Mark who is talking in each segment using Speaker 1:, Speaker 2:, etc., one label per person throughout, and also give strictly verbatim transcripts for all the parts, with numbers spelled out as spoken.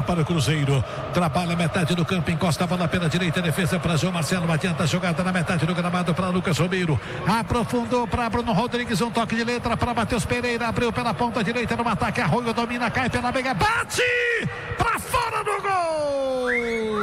Speaker 1: para o Cruzeiro. Trabalha metade do campo, encosta a bola pela direita, defesa para João Marcelo, adianta a jogada na metade do gramado para Lucas Romero. Aprofundou para Bruno Rodrigues, um toque de letra para Matheus Pereira, abriu pela ponta direita no ataque, Arroio domina, cai pela meia, bate para fora do gol.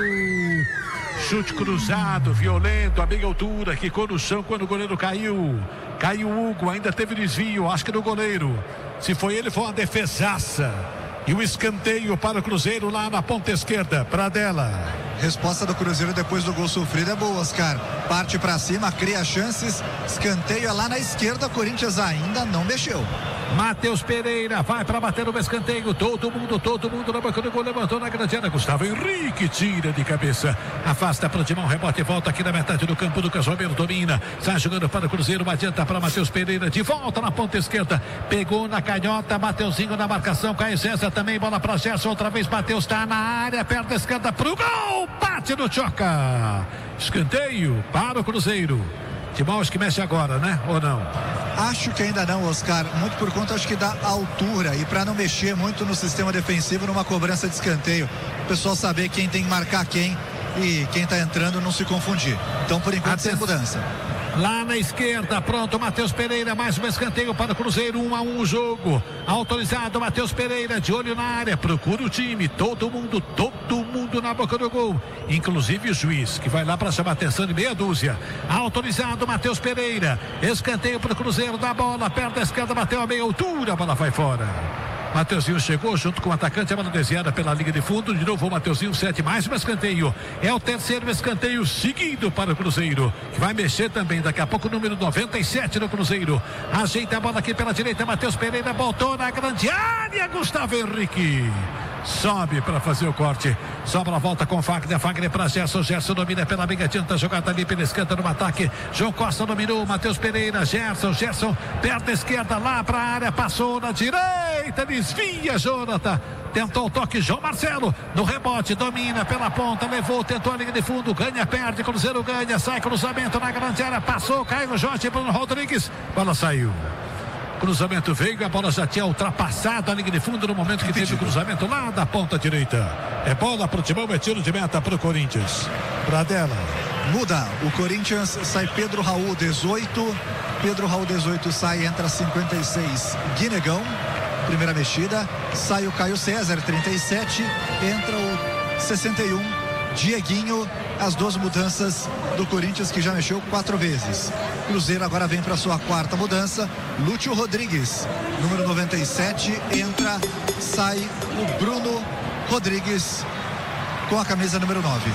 Speaker 1: Chute cruzado, violento, a meia altura, quicou no chão quando o goleiro caiu. Caiu o Hugo, ainda teve desvio, acho que do goleiro. Se foi ele, foi uma defesaça. E o escanteio para o Cruzeiro lá na ponta esquerda, Pradella.
Speaker 2: Resposta do Cruzeiro depois do gol sofrido é boa, Oscar. Parte para cima, cria chances, escanteio é lá na esquerda, Corinthians ainda não mexeu.
Speaker 1: Matheus Pereira vai para bater no escanteio, todo mundo, todo mundo na boca do gol, levantou na grande área, Gustavo Henrique tira de cabeça, afasta para o Timão, rebote e volta aqui na metade do campo, Lucas Romero domina, sai jogando para o Cruzeiro, adianta para Matheus Pereira, de volta na ponta esquerda, pegou na canhota, Mateuzinho na marcação, Caio César também, bola para Gerson, outra vez Matheus está na área, perna esquerda para o gol, bate no Choca, escanteio para o Cruzeiro. Timão acho que mexe agora, né? Ou não?
Speaker 2: Acho que ainda não, Oscar, muito por conta acho que da altura e para não mexer muito no sistema defensivo numa cobrança de escanteio, o pessoal saber quem tem que marcar quem e quem está entrando não se confundir. Então por enquanto sem mudança.
Speaker 1: Lá na esquerda, pronto, Matheus Pereira, mais um escanteio para o Cruzeiro, um a um o jogo, autorizado, Matheus Pereira, de olho na área, procura o time, todo mundo, todo mundo na boca do gol, inclusive o juiz, que vai lá para chamar atenção de meia dúzia, autorizado, Matheus Pereira, escanteio para o Cruzeiro, da bola, perto da esquerda, bateu a meia altura, a bola vai fora. Mateuzinho chegou junto com o atacante, a bola desviada pela linha de fundo, de novo o Mateuzinho, sete, mais um escanteio, é o terceiro escanteio seguido para o Cruzeiro, que vai mexer também, daqui a pouco o número noventa e sete no Cruzeiro, ajeita a bola aqui pela direita, Matheus Pereira, botou na grande área, Gustavo Henrique, sobe para fazer o corte, sobra a volta com Fagner, Fagner para Gerson, Gerson domina pela meia, adianta a jogada ali pela esquerda no ataque, João Costa dominou, Matheus Pereira, Gerson, Gerson, perna esquerda lá para a área, passou na direita, desvia Jonathan, tentou o toque, João Marcelo, no rebote, domina pela ponta, levou, tentou a linha de fundo, ganha, perde, Cruzeiro ganha, sai cruzamento na grande área, passou, caiu o Jorge, Bruno Rodrigues, bola saiu. Cruzamento veio, a bola já tinha ultrapassado a linha de fundo no momento que teve o cruzamento lá da ponta direita. É bola pro Timão, é tiro de meta pro Corinthians. Pradella.
Speaker 2: Muda, o Corinthians sai Pedro Raul, dezoito. Pedro Raul, dezoito, sai, entra cinquenta e seis, Guinegão. Primeira mexida. Sai o Caio César, trinta e sete. Entra o sessenta e um, Dieguinho. As duas mudanças do Corinthians, que já mexeu quatro vezes. Cruzeiro agora vem para sua quarta mudança. Lúcio Rodrigues, número noventa e sete, entra, sai o Bruno Rodrigues com a camisa número nove.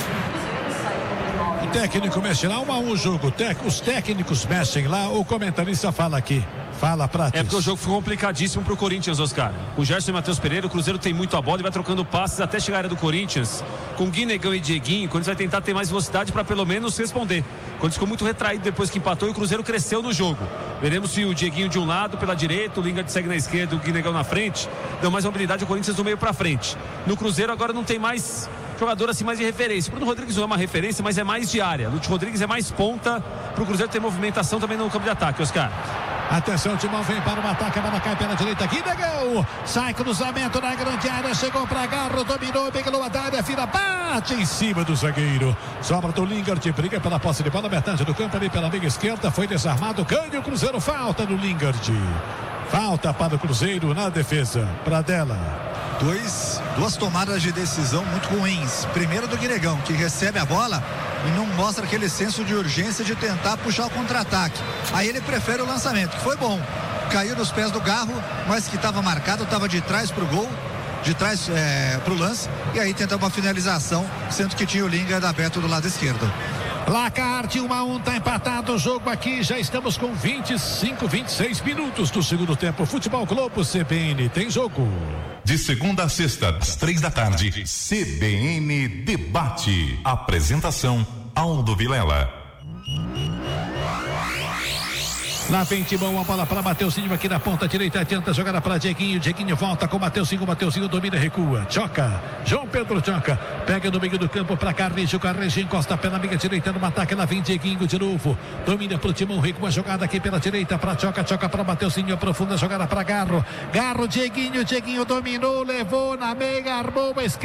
Speaker 1: O técnico mexe lá, um a um o jogo. Os técnicos mexem lá, o comentarista fala aqui. Fala, Prates.
Speaker 3: É porque o jogo ficou complicadíssimo pro Corinthians, Oscar. O Gerson e Matheus Pereira, o Cruzeiro tem muito a bola e vai trocando passes até chegar à área do Corinthians. Com Guinegão e Dieguinho, o Corinthians vai tentar ter mais velocidade para pelo menos responder. O Corinthians ficou muito retraído depois que empatou e o Cruzeiro cresceu no jogo. Veremos se o Dieguinho de um lado, pela direita, o Lingard segue na esquerda, o Guinegão na frente. Deu mais mobilidade ao Corinthians do meio para frente. No Cruzeiro agora não tem mais jogador assim mais de referência. O Bruno Rodrigues não é uma referência, mas é mais de área. O Lúcio Rodrigues é mais ponta para o Cruzeiro ter movimentação também no campo de ataque, Oscar.
Speaker 1: Atenção, o Timão vem para o ataque, a bola cai pela direita, Guinegão, sai cruzamento na grande área, chegou para Garro, dominou, pegou a área, vira, bate em cima do zagueiro, sobra do Lingard, briga pela posse de bola, metade do campo ali pela meia esquerda, foi desarmado, ganha o Cruzeiro, falta do Lingard, falta para o Cruzeiro na defesa, Pradella.
Speaker 2: Dois, duas tomadas de decisão muito ruins. Primeiro do Guinegão, que recebe a bola e não mostra aquele senso de urgência de tentar puxar o contra-ataque. Aí ele prefere o lançamento, que foi bom. Caiu nos pés do Garro, mas que estava marcado, estava de trás pro gol, de trás é, pro lance, e aí tenta uma finalização, sendo que tinha o Lingard aberto do lado esquerdo.
Speaker 1: Placar de um a um, tá empatado o jogo aqui, já estamos com vinte e cinco, vinte e seis minutos do segundo tempo. Futebol Globo C B N, tem jogo.
Speaker 4: De segunda a sexta, às três da tarde, C B N Debate. Apresentação, Aldo Vilela.
Speaker 1: Lá vem Timão, a bola para Mateuzinho aqui na ponta direita, adianta a jogada para Dieguinho, Dieguinho volta com Mateuzinho, Mateuzinho domina, recua, Choca, João Pedro Choca, pega no meio do campo para Carrijo, Carrijo encosta pela meia direita no ataque, lá vem Dieguinho de novo, domina pro Timão, recua a jogada aqui pela direita para Choca, Choca para Mateuzinho, aprofunda a jogada para Garro, Garro, Dieguinho, Dieguinho dominou, levou na meia, armou a esquerda.